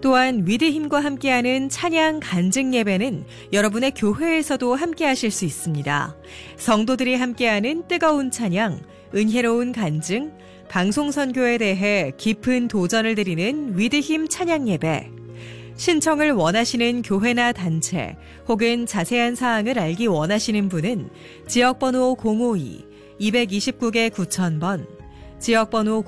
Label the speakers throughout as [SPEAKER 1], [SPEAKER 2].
[SPEAKER 1] 또한 위드힘과 함께하는 찬양 간증 예배는 여러분의 교회에서도 함께하실 수 있습니다. 성도들이 함께하는 뜨거운 찬양, 은혜로운 간증, 방송 선교에 대해 깊은 도전을 드리는 위드힘 찬양 예배. 신청을 원하시는 교회나 단체 혹은 자세한 사항을 알기 원하시는 분은 지역번호 052-229개 9000번, 지역번호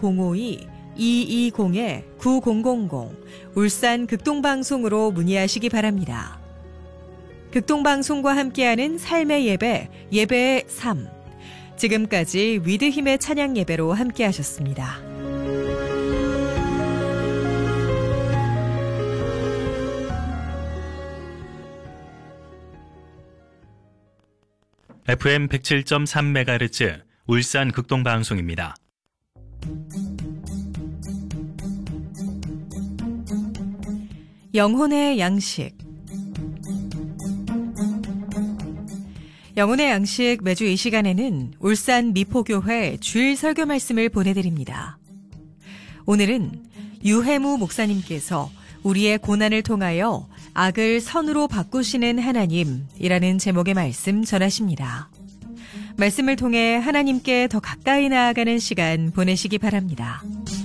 [SPEAKER 1] 052-220-9000 울산 극동방송으로 문의하시기 바랍니다. 극동방송과 함께하는 삶의 예배, 예배의 삶. 지금까지 위드힘의 찬양 예배로 함께하셨습니다.
[SPEAKER 2] FM 107.3MHz 울산 극동방송입니다.
[SPEAKER 1] 영혼의 양식. 영혼의 양식 매주 이 시간에는 울산 미포교회 주일 설교 말씀을 보내드립니다. 오늘은 유해무 목사님께서 우리의 고난을 통하여 악을 선으로 바꾸시는 하나님이라는 제목의 말씀 전하십니다. 말씀을 통해 하나님께 더 가까이 나아가는 시간 보내시기 바랍니다.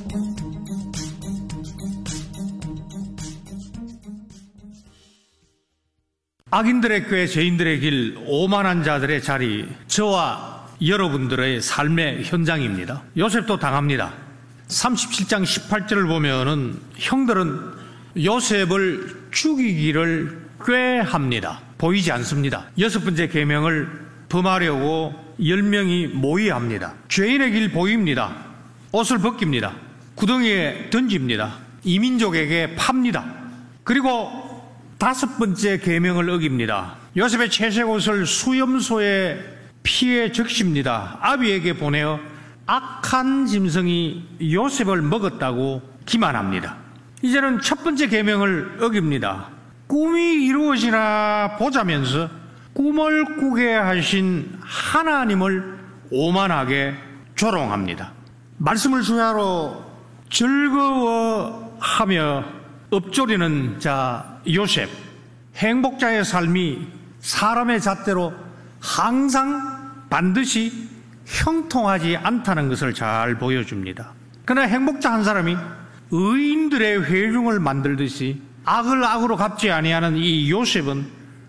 [SPEAKER 3] 악인들의 꾀, 죄인들의 길, 오만한 자들의 자리, 저와 여러분들의 삶의 현장입니다. 요셉도 당합니다. 37장 18절을 보면은 형들은 요셉을 죽이기를 꾀합니다. 보이지 않습니다. 6번째 계명을 범하려고 10명이 모의합니다. 죄인의 길 보입니다. 옷을 벗깁니다. 구덩이에 던집니다. 이민족에게 팝니다. 그리고 5번째 계명을 어깁니다. 요셉의 채색 옷을 수염소의 피에 적십니다. 아비에게 보내어 악한 짐승이 요셉을 먹었다고 기만합니다. 이제는 첫 번째 계명을 어깁니다. 꿈이 이루어지나 보자면서 꿈을 꾸게 하신 하나님을 오만하게 조롱합니다. 말씀을 주야로 즐거워하며 읊조리는 자 요셉, 행복자의 삶이 사람의 잣대로 항상 반드시 형통하지 않다는 것을 잘 보여줍니다. 그러나 행복자 한 사람이 의인들의 회중을 만들듯이 악을 악으로 갚지 아니하는 이 요셉은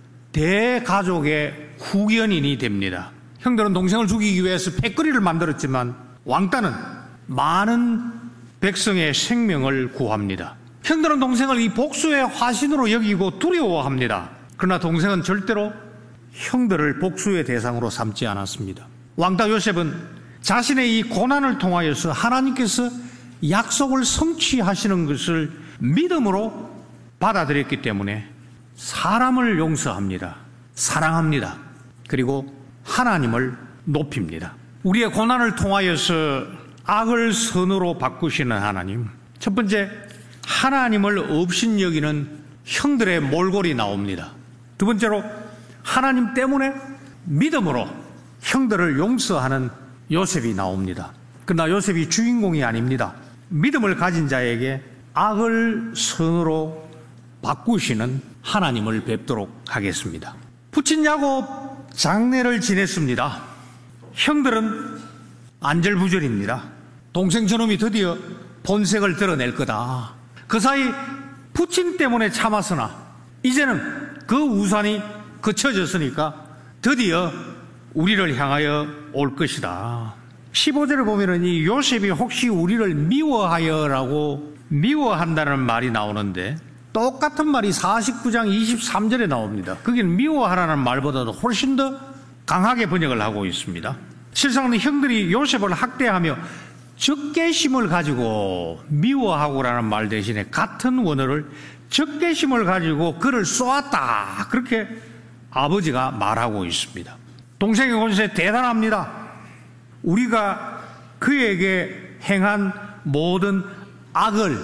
[SPEAKER 3] 대가족의 후견인이 됩니다. 형들은 동생을 죽이기 위해서 패거리를 만들었지만 왕따는 많은 백성의 생명을 구합니다. 형들은 동생을 이 복수의 화신으로 여기고 두려워합니다. 그러나 동생은 절대로 형들을 복수의 대상으로 삼지 않았습니다. 왕따 요셉은 자신의 이 고난을 통하여서 하나님께서 약속을 성취하시는 것을 믿음으로 받아들였기 때문에 사람을 용서합니다. 사랑합니다. 그리고 하나님을 높입니다. 우리의 고난을 통하여서 악을 선으로 바꾸시는 하나님. 첫 번째, 하나님을 업신여기는 형들의 몰골이 나옵니다. 두 번째로, 하나님 때문에 믿음으로 형들을 용서하는 요셉이 나옵니다. 그러나 요셉이 주인공이 아닙니다. 믿음을 가진 자에게 악을 선으로 바꾸시는 하나님을 뵙도록 하겠습니다. 부친 야곱 장례를 지냈습니다. 형들은 안절부절입니다. 동생 저놈이 드디어 본색을 드러낼 거다. 그 사이 부친 때문에 참았으나 이제는 그 우산이 그쳐졌으니까 드디어 우리를 향하여 올 것이다. 15절을 보면은 이 요셉이 혹시 우리를 미워하여라고 미워한다는 말이 나오는데 똑같은 말이 49장 23절에 나옵니다. 거기는 미워하라는 말보다도 훨씬 더 강하게 번역을 하고 있습니다. 실상은 형들이 요셉을 학대하며 적개심을 가지고 미워하고라는 말 대신에 같은 원어를 적개심을 가지고 그를 쏘았다. 그렇게 아버지가 말하고 있습니다. 동생의 권세 대단합니다. 우리가 그에게 행한 모든 악을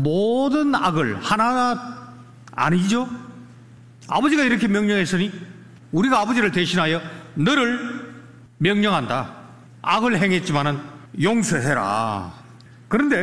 [SPEAKER 3] 하나하나 아니죠? 아버지가 이렇게 명령했으니 우리가 아버지를 대신하여 너를 명령한다. 악을 행했지만은 용서해라. 그런데